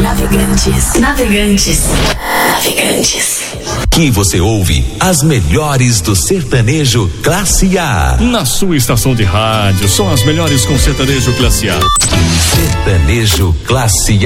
Navegantes. Que você ouve as melhores do sertanejo classe A. Na sua estação de rádio, são as melhores com sertanejo classe A. Sertanejo classe A.